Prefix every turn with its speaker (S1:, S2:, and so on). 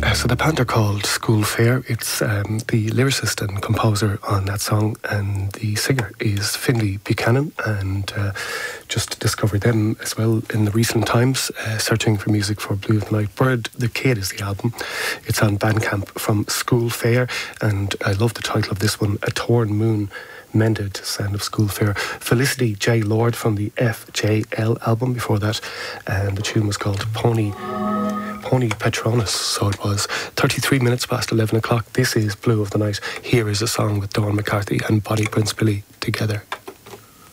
S1: So the band are called School Fair. It's the lyricist and composer on that song, and the singer is Finlay Buchanan, and just discovered them as well in the recent times, searching for music for Blue of the Night. Bird the Kid is the album. It's on Bandcamp from School Fair, and I love the title of this one, A Torn Moon Mended, sound of School Fair. Felicity J. Lord from the FJL album before that, and the tune was called Pony Patronus. So it was 33 minutes past 11 o'clock. This is Blue of the Night. Here is a song with Dawn McCarthy and Bonnie Prince Billy together.